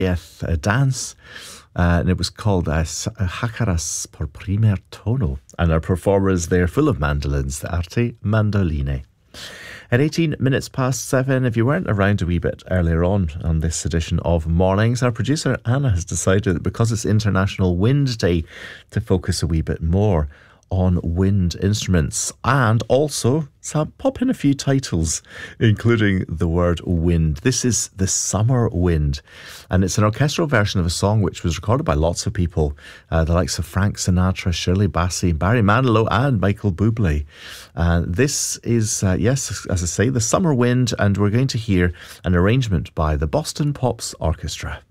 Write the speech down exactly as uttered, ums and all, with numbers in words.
F uh, dance. Uh, and it was called uh, Jacaras por primer tono. And our performers there, full of mandolins, the Arte Mandoline. At eighteen minutes past seven, if you weren't around a wee bit earlier on on this edition of Mornings, our producer Anna has decided that because it's International Wind Day, to focus a wee bit more on wind instruments and also some, pop in a few titles, including the word wind. This is The Summer Wind, and it's an orchestral version of a song which was recorded by lots of people, uh, the likes of Frank Sinatra, Shirley Bassey, Barry Manilow and Michael Bublé. Uh, this is, uh, yes, as I say, The Summer Wind, and we're going to hear an arrangement by the Boston Pops Orchestra.